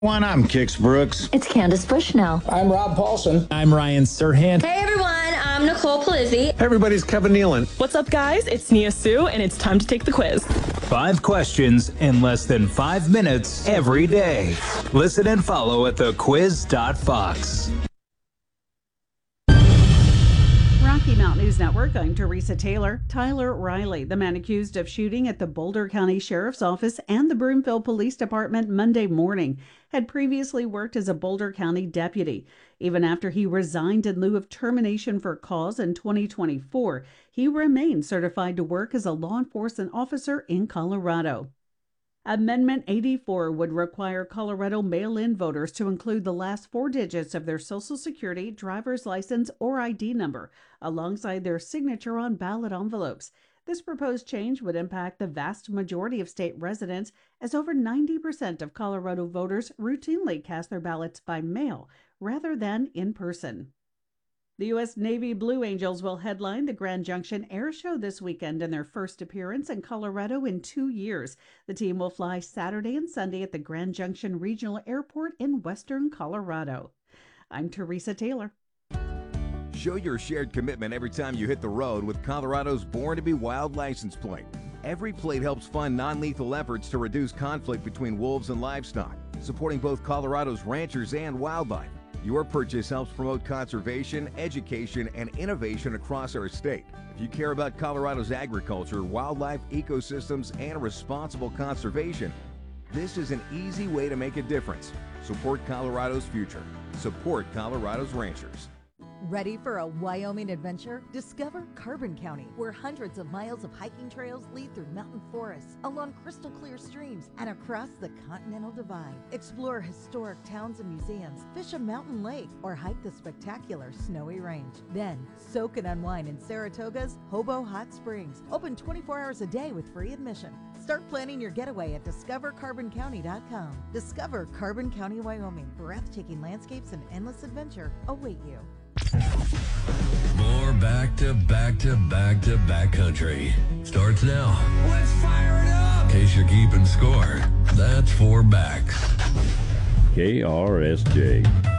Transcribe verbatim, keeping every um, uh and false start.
One, I'm Kix Brooks. It's Candace Bushnell. I'm Rob Paulson. I'm Ryan Serhant. Hey everyone, I'm Nicole Palizzi. Hey everybody, it's Kevin Nealon. What's up guys, it's Nia Sue and it's time to take the quiz. Five questions in less than five minutes every day. Listen and follow at the quiz dot fox. Rocky Mountain News Network, I'm Teresa Taylor. Tyler Riley, the man accused of shooting at the Boulder County Sheriff's Office and the Broomfield Police Department Monday morning, had previously worked as a Boulder County deputy. Even after he resigned in lieu of termination for cause in twenty twenty-four, he remained certified to work as a law enforcement officer in Colorado. Amendment eighty-four would require Colorado mail-in voters to include the last four digits of their Social Security, driver's license, or I D number alongside their signature on ballot envelopes. This proposed change would impact the vast majority of state residents, as over ninety percent of Colorado voters routinely cast their ballots by mail rather than in person. The U S Navy Blue Angels will headline the Grand Junction Air Show this weekend in their first appearance in Colorado in two years. The team will fly Saturday and Sunday at the Grand Junction Regional Airport in western Colorado. I'm Teresa Taylor. Show your shared commitment every time you hit the road with Colorado's Born to be Wild license plate. Every plate helps fund non-lethal efforts to reduce conflict between wolves and livestock, supporting both Colorado's ranchers and wildlife. Your purchase helps promote conservation, education, and innovation across our state. If you care about Colorado's agriculture, wildlife, ecosystems, and responsible conservation, this is an easy way to make a difference. Support Colorado's future. Support Colorado's ranchers. Ready for a Wyoming adventure? Discover Carbon County, where hundreds of miles of hiking trails lead through mountain forests, along crystal clear streams, and across the Continental Divide. Explore historic towns and museums, fish a mountain lake, or hike the spectacular Snowy Range. Then, soak and unwind in Saratoga's Hobo Hot Springs, open twenty-four hours a day with free admission. Start planning your getaway at discover carbon county dot com. Discover Carbon County, Wyoming. Breathtaking landscapes and endless adventure await you. More back to back to back to back country starts now. Let's fire it up! In case you're keeping score, that's four backs. K R S J.